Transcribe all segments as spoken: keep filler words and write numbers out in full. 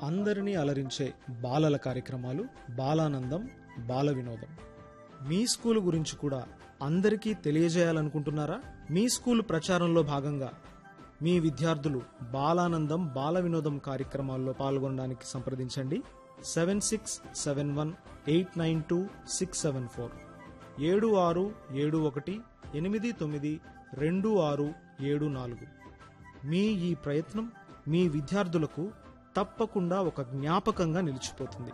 అందరినీ అలరించే బాలల కార్యక్రమాలు బాలానందం బాల వినోదం. మీ స్కూల్ గురించి కూడా అందరికీ తెలియజేయాలనుకుంటున్నారా? మీ స్కూల్ ప్రచారంలో భాగంగా మీ విద్యార్థులు బాలానందం బాల వినోదం కార్యక్రమాల్లో పాల్గొనడానికి సంప్రదించండి. Seven six seven one eight nine two six seven four ఏడు ఆరు ఏడు ఒకటి ఎనిమిది తొమ్మిది రెండు ఆరు ఏడు నాలుగు. మీ ఈ ప్రయత్నం మీ విద్యార్థులకు తప్పకుండా ఒక జ్ఞాపకంగా నిలిచిపోతుంది.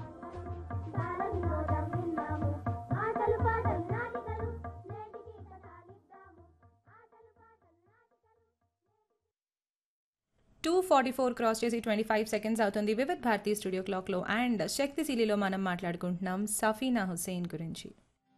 టూ ఫార్టీ ఫోర్ క్రాస్ చేసి ట్వంటీ ఫైవ్ సెకండ్స్ అవుతుంది వివిధ్ భారతీ స్టూడియో క్లాక్లో. అండ్ శక్తిశీలిలో మనం మాట్లాడుకుంటున్నాం సఫీనా హుస్సేన్ గురించి.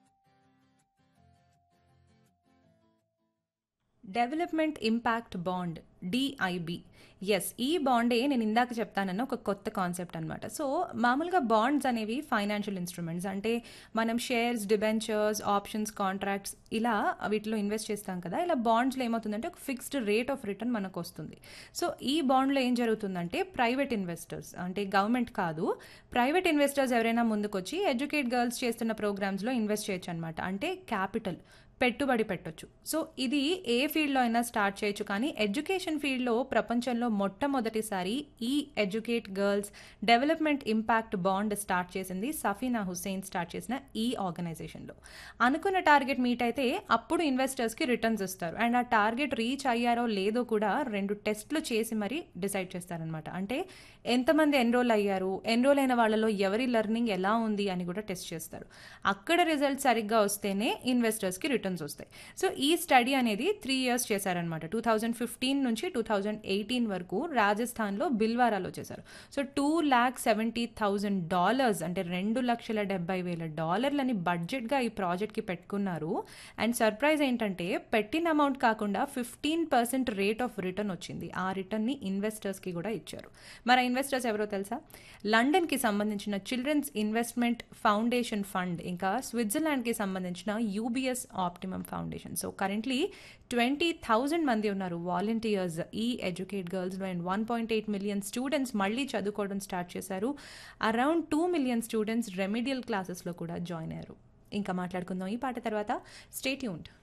Development impact bond DIB. Yes, ఈ బాండే నేను ఇందాక చెప్తానన్న ఒక కొత్త కాన్సెప్ట్ అనమాట. సో మామూలుగా బాండ్స్ అనేవి ఫైనాన్షియల్ ఇన్స్ట్రుమెంట్స్, అంటే మనం షేర్స్, డిబెంచర్స్, ఆప్షన్స్, కాంట్రాక్ట్స్ ఇలా వీటిలో ఇన్వెస్ట్ చేస్తాం కదా. ఇలా బాండ్స్లో ఏమవుతుందంటే ఒక ఫిక్స్డ్ రేట్ ఆఫ్ రిటర్న్ మనకు వస్తుంది. సో ఈ బాండ్లో ఏం జరుగుతుందంటే ప్రైవేట్ ఇన్వెస్టర్స్, అంటే గవర్నమెంట్ కాదు, ప్రైవేట్ ఇన్వెస్టర్స్ ఎవరైనా ముందుకొచ్చి ఎడ్యుకేట్ గర్ల్స్ చేస్తున్న ప్రోగ్రామ్స్లో ఇన్వెస్ట్ చేయొచ్చు అనమాట. అంటే క్యాపిటల్ పెట్టుబడి పెట్టొచ్చు. సో ఇది ఏ ఫీల్డ్లో అయినా స్టార్ట్ చేయొచ్చు, కానీ ఎడ్యుకేషన్ ఫీల్డ్లో ప్రపంచంలో మొట్టమొదటిసారి ఈ educate girls development impact bond start చేసింది సఫీనా హుస్సేన్ స్టార్ట్ చేసిన ఈ ఆర్గనైజేషన్లో. అనుకున్న టార్గెట్ మీట్ అయితే అప్పుడు ఇన్వెస్టర్స్కి రిటర్న్స్ ఇస్తారు. అండ్ ఆ టార్గెట్ రీచ్ అయ్యారో లేదో కూడా రెండు టెస్ట్లు చేసి మరీ డిసైడ్ చేస్తారనమాట. అంటే ఎంతమంది ఎన్రోల్ అయ్యారు, ఎన్రోల్ అయిన వాళ్ళలో ఎవరి లెర్నింగ్ ఎలా ఉంది అని కూడా టెస్ట్ చేస్తారు. అక్కడ రిజల్ట్ సరిగ్గా వస్తేనే ఇన్వెస్టర్స్కి రిటర్న్స్ వస్తాయి. సో ఈ స్టడీ అనేది త్రీ ఇయర్స్ చేశారనమాట. టూ థౌజండ్ ఫిఫ్టీన్ నుంచి టూ థౌజండ్ ఎయిటీన్ వరకు రాజస్థాన్లో బిల్వారాలో చేశారు. So two lakh seventy thousand dollars అంటే రెండు లక్షల డెబ్బై వేల డాలర్లని బడ్జెట్గా ఈ ప్రాజెక్ట్కి పెట్టుకున్నారు. అండ్ సర్ప్రైజ్ ఏంటంటే పెట్టిన అమౌంట్ కాకుండా fifteen percent rate of return వచ్చింది. ఆ రిటర్న్ని ఇన్వెస్టర్స్కి కూడా ఇచ్చారు. మరి ఆ ఇన్వెస్టర్స్ ఎవరో తెలుసా? లండన్కి సంబంధించిన చిల్డ్రన్స్ ఇన్వెస్ట్మెంట్ ఫౌండేషన్ ఫండ్, ఇంకా స్విట్జర్లాండ్కి సంబంధించిన UBS optimum foundation. So currently twenty thousand మంది ఉన్నారు వాలంటీర్స్ ఈ educate గర్ల్స్లో. And one point eight million students మళ్ళీ చదువుకోవడం స్టార్ట్ చేశారు. Around two million students remedial క్లాసెస్లో కూడా జాయిన్ అయ్యారు. ఇంకా మాట్లాడుకుందాం ఈ పాట తర్వాత. Stay tuned.